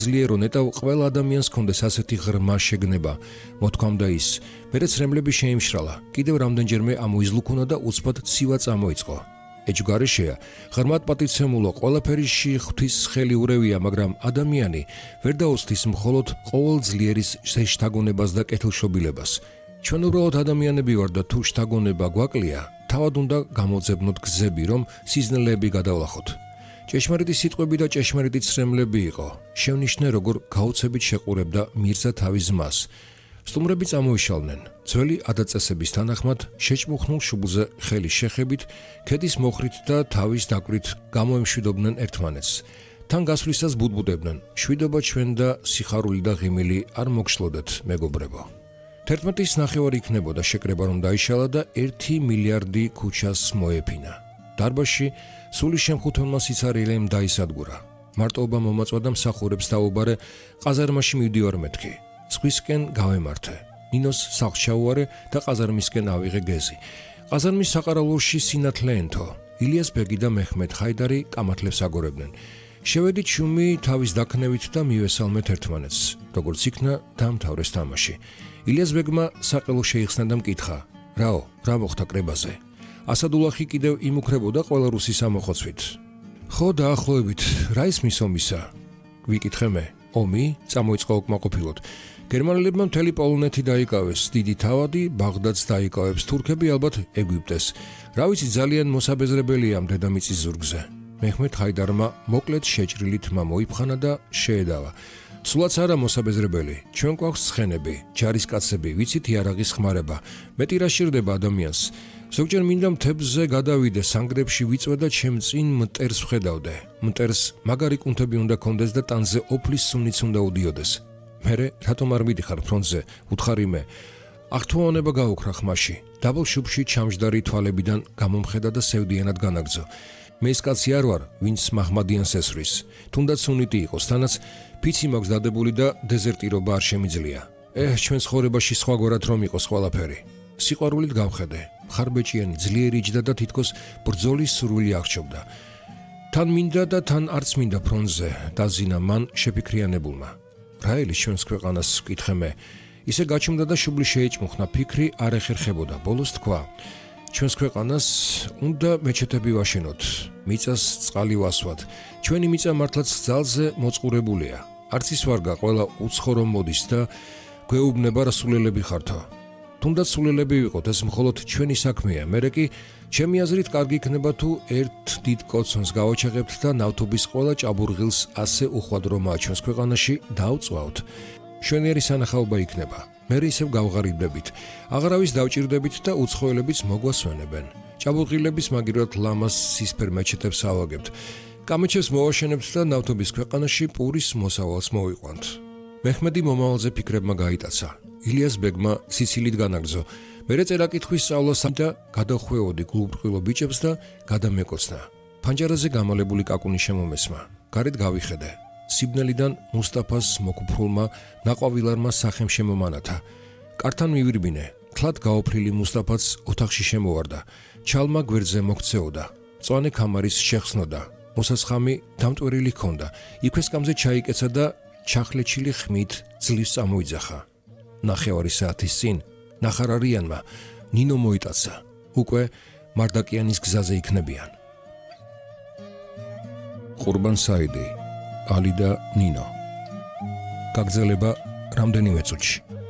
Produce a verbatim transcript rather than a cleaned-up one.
ძლიერო ნეტავ ყველა ადამიანს ჰქონდეს ასეთი ღრმა შეგნება, მოთქვამდა ის. მერეც რემლები შეიმშრალა, კიდევ რამდენჯერმე ამოიზლუქუნა და უცბად ცივა წამოიწყო. ეჯგარეშეა, ღრმად პატივცემულო ყველაფერიში ღვთის ხელი ურევია, მაგრამ ადამიანი ვერ დაუცდის მხოლოდ ყოველ ძლიერის შეშთაგონებას და კეთილშობილებას. ჩვენ უბრალოდ ადამიანები ვართ და თუ შთაგონება გვაკლია, თავად უნდა გამოძებნოთ გზები, რომ სიზნელეები გადავლახოთ. ჭეშმარიტი სიტყვები და ჭეშმარიტი ცრემლები იყო. შევნიშნე, როგორ გაუცებით შეყურებდა მირზა თავის ძმას. სტუმრები წამოიშალნენ. ძველი ადაწესების თანახმად შეჭმუხნულ შუბლზე ხელი შეხებით, ქედის მოხრით და თავის დაკვირით გამოემშვიდობდნენ ერთმანეთს. თან გასვლისას ბუდბუდებდნენ. შვიდობა ჩვენ და სიხარული და ღიმილი არ მოგშლოდეთ, მეგობრებო. თერთმეტის ნახევარი იქნებოდა შეკრება რომ დაიშალა და ერთი მილიარდი ქუჩას მოეფინა. დარბაზში სული შემხუთონმა სიცარიელემ დაისადგურა. მარტოობა მომაწვა და მსახურებს დაუბარე, ყაზარმაში მივდივარ მეთქი. სხვისკენ გავემართე. ნინოს სახლს ჩაუარე და ყაზარმისკენ ავიღე გეზი. ყაზარმის საყარაულოში სინათლე ენთო. ილიას ბეგი და მეჰმედ ხაიდარი კამათლებს აგორებდნენ. შევედით შუმი თავის დაქნევით და მივესალმეთ ერთმანეთს. როგორც იქნა, დაამთავრეს თამაში. ილიას ბეგმა საყელო შეიხსნა და მკითხა: რაო, რა მოხდა კრებაზე? ასადულახი კიდევ იმუქრებოდა ყველა რუსის ამოხოცვით. ხო, დაახლოებით, რა ისმის ომისა? ვიკითხე მე. ომი? წამოიწყო უკმაყოფილოდ. გერმანელებმა მთელი პოლონეთი დაიკავეს, დიდი თავადი ბაღდადს დაიკავებს, თურქები ალბათ ეგვიპტეს. რა ვიცი, ძალიან მოსაბეზრებელია ამ დედამიწის ზურგზე. მეჰმედ ხაიდარმა მოკლედ შეჭრილი თმა მოიფხანა და შეედავა. სულაც არა მოსაბეზრებელი, ჩვენ გვაქვს ცხენები, ჯარისკაცები, ვიცით იარაღის ხმარება. მეტი რა სჭირდება ადამიანს. ზოგჯერ მინდა მთებზე გადავიდე, სანგრებში ვიწვე და ჩემ წინ მტერს ვხედავდე. მტერს მაგარი კუნთები უნდა კონდეს და ტანზე ოფლის სუნიც უნდა უდიოდეს. მერე რატომ არ მიდიხარ ფრონტზე? უთხარი მე. აღთვალავნება გაუქრა ხმაში. დაბალ შუბში ჩამჯდარი თვალებიდან გამომხედა და სევდიანად განაგრძო. მე ის კაცი არ ვარ, ვინც მაჰმადიანს ესვრის. თუნდაც სუნიტი იყოს, თანაც ფიცი მაქვს დადებული და დეზერტირობა არ შემიძლია. ეჰ, ჩვენ ცხოვრებაში სხვაგვარად რომ იყოს ყველაფერი. სიყვარულით გავხედე. ხარბეჭიანი, ძლიერი იჯდა და თითქოს ბრძოლის სურვილი აღჩობდა. თან მინდა და თან არც მინდა ფრონტზე, დაზინა მან შეფიქრიანებულმა. რა ელის ჩვენს ქვეყანას, ვკითხე მე. ისე გაჩუმდა და შუბლი შეეჭმუხნა, ფიქრი არ ეხერხებოდა. ბოლოს თქვა: ჩვენს ქვეყანას უნდა მეჩეთები ვაშენოთ, მიწას წყალი ვასვათ. ჩვენი მიწა მართლაც ძალზე მოწყურებულია. არც ის ვარგა ყველა უცხო რომ მოდის და გვეუბნება რა სულელები ხართო. თუნდაც სულელები ვიყოთ, ეს მხოლოდ ჩვენი საქმეა. მერე კი ჩემი აზრით კარგი იქნება თუ ერთ დიდ კოცონს გავაჩაღებთ და ნავთობის ყველა ჭაბურღილს ასე უხვად რომაა ჩვენს ქვეყანაში დავწვავთ. შვენიერი სანახაობა იქნება. მერე ისევ გავღარიბდებით. აღარავის დავჭირდებით და უცხოელებიც მოგვასვენებენ. ჭაბურღილების მაგივრად ლამას სისფერ მეჩეთებს ავაგებთ. კამეჩებს მოვაშენებთ და ნავთობის ქვეყანაში პურის მოსავალს მოვიყვანთ. მეჰმედი მომავალზე ფიქრებმა გაიტაცა. ილიას ბეგმა სიცილით განაგრძო. მერე წერა-კითხვის სწავლა და გადახვეოდი გულუბრყვილო ბიჭებს და გადამეკოცნა. ფანჯარაზე გამალებული კაკუნი შემომესმა. გარეთ გავიხედე. სიბნელიდან მუსტაფას მოკუფრულმა ნაყვავილარმა სახემ შემომანათა. კართან მივირბინე. თლად გაოფრილი მუსტაფაც ოთახში შემოვარდა. ჩალმა გვერდზე მოქცეოდა. მწვანე ქამარის შეხსნოდა. მოსასხამი დამტვერილი ჰქონდა. იქვე სკამზე ჩაიკეცა და ჩახლეჩილი ხმით ძლივს წამოიძახა. ნახევარი საათის წინ ნახარარიანმა ნინო მოიტაცა. უკვე მარდაკიანის გზაზე იქნებიან. ყურბან საიდი, ალი და ნინო. გაგრძელება რამდენიმე წუთში.